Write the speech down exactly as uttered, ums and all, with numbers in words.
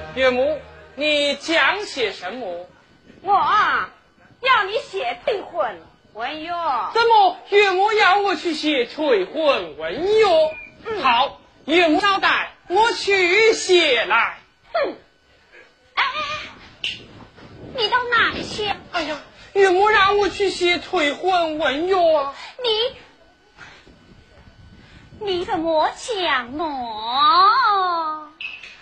岳母，你讲些什么？ 我啊，要你写退婚文约。 怎么岳母要我去写退婚文约？嗯、好，岳母交代，我去写来。 哼！哎哎哎，你到哪去？ 哎呀，岳母让我去写退婚文约啊！ 你你怎么讲呢？